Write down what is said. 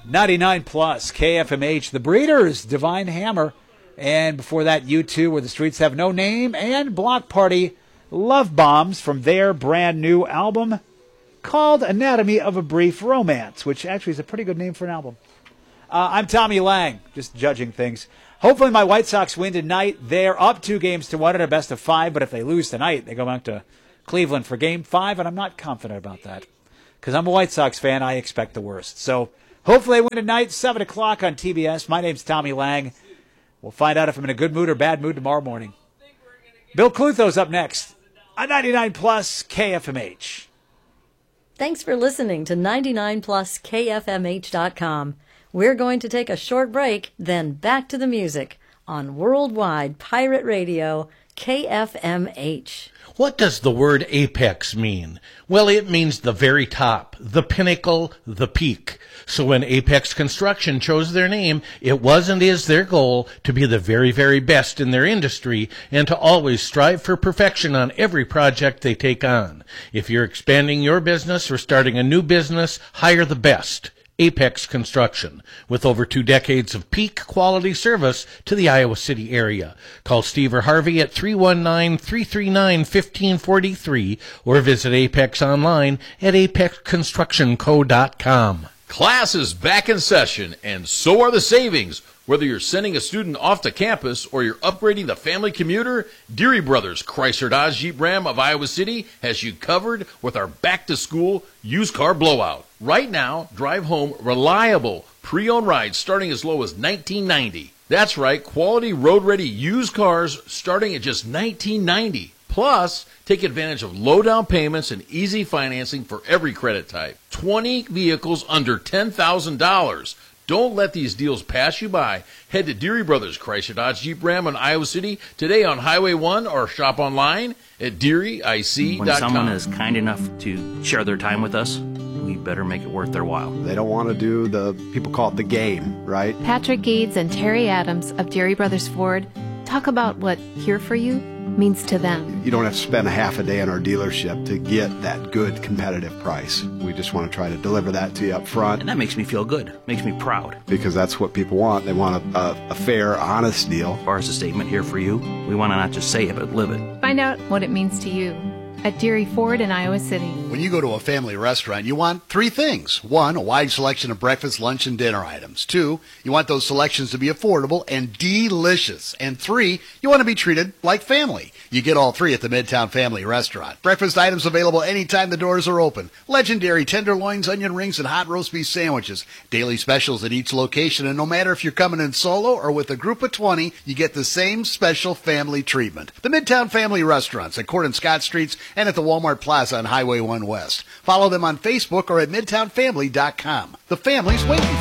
99 plus KFMH, The Breeders, Divine Hammer. And before that, U2, Where the Streets Have No Name, and Block Party, Love Bombs, from their brand new album called Anatomy of a Brief Romance, which actually is a pretty good name for an album. I'm Tommy Lang, just judging things. Hopefully my White Sox win tonight. They're up 2-1 at a best of 5, but if they lose tonight, they go back to Cleveland for Game 5, and I'm not confident about that. Because I'm a White Sox fan, I expect the worst. So hopefully they win tonight, 7 o'clock on TBS. My name's Tommy Lang. We'll find out if I'm in a good mood or bad mood tomorrow morning. Bill Clutho's up next on 99 plus KFMH. Thanks for listening to 99 plus KFMH.com. We're going to take a short break, then back to the music on Worldwide Pirate Radio, KFMH. What does the word apex mean? Well, it means the very top, the pinnacle, the peak. So when Apex Construction chose their name, it was and is their goal to be the very, very best in their industry and to always strive for perfection on every project they take on. If you're expanding your business or starting a new business, hire the best. Apex Construction, with over 2 decades of peak quality service to the Iowa City area. Call Steve or Harvey at 319-339-1543 or visit Apex online at apexconstructionco.com. Class is back in session, and so are the savings. Whether you're sending a student off to campus or you're upgrading the family commuter, Deary Brothers Chrysler Dodge Jeep Ram of Iowa City has you covered with our back-to-school used car blowout. Right now, drive home reliable pre-owned rides starting as low as $19.90. That's right, quality road-ready used cars starting at just $19.90. Plus, take advantage of low down payments and easy financing for every credit type. 20 vehicles under $10,000. Don't let these deals pass you by. Head to Deary Brothers Chrysler Dodge Jeep Ram in Iowa City today on Highway 1 or shop online at DearyIC.com. When someone is kind enough to share their time with us, we better make it worth their while. They don't want to do people call it the game, right? Patrick Gades and Terry Adams of Deary Brothers Ford talk about what Here For You means to them. You don't have to spend a half a day in our dealership to get that good competitive price. We just want to try to deliver that to you up front. And that makes me feel good, makes me proud. Because that's what people want. They want a fair, honest deal. As far as the statement Here For You, we want to not just say it, but live it. Find out what it means to you at Deary Ford in Iowa City. When you go to a family restaurant, you want 3 things. 1, a wide selection of breakfast, lunch, and dinner items. 2, you want those selections to be affordable and delicious. And 3, you want to be treated like family. You get all 3 at the Midtown Family Restaurant. Breakfast items available anytime the doors are open. Legendary tenderloins, onion rings, and hot roast beef sandwiches. Daily specials at each location, and no matter if you're coming in solo or with a group of 20, you get the same special family treatment. The Midtown Family Restaurants at Court and Scott Streets and at the Walmart Plaza on Highway 1 West. Follow them on Facebook or at MidtownFamily.com. The family's waiting